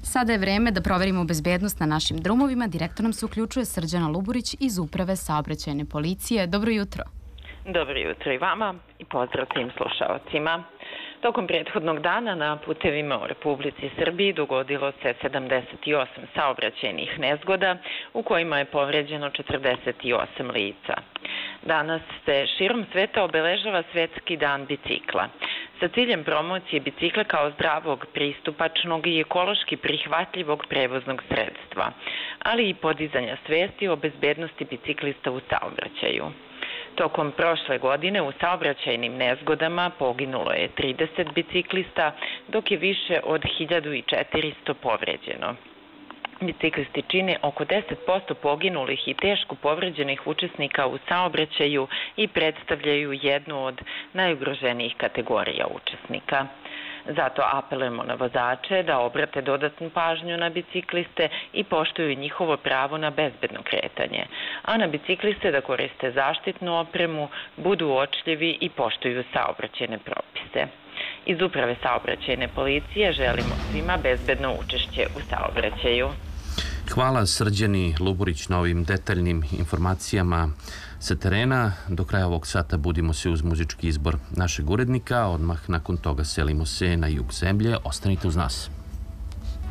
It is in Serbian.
Sada je vreme da proverimo bezbednost na našim drumovima. Direktno nam se uključuje Srđana Luburić iz Uprave saobraćajne policije. Dobro jutro. Dobro jutro i vama i pozdrav svim slušaocima. Tokom prethodnog dana na putevima u Republici Srbiji dogodilo se 78 saobraćajnih nezgoda u kojima je povređeno 48 lica. Danas se širom sveta obeležava Svetski dan bicikla. Sa ciljem promocije bicikla kao zdravog, pristupačnog i ekološki prihvatljivog prevoznog sredstva, ali i podizanja svesti o bezbednosti biciklista u saobraćaju. Tokom prošle godine u saobraćajnim nezgodama poginulo je 30 biciklista, dok je više od 1400 povređeno. Biciklisti čine oko 10% poginulih i teško povređenih učesnika u saobraćaju i predstavljaju jednu od najugroženijih kategorija učesnika. Zato apelujemo na vozače da obrate dodatnu pažnju na bicikliste i poštuju njihovo pravo na bezbedno kretanje, a na bicikliste da koriste zaštitnu opremu, budu uočljivi i poštuju saobraćajne propise. Iz Uprave saobraćajne policije želimo svima bezbedno učešće u saobraćaju. Hvala Srđani Luburić na ovim detaljnim informacijama sa terena. Do kraja ovog sata budimo se uz muzički izbor našeg urednika, odmah nakon toga selimo se na jug zemlje. Ostanite uz nas.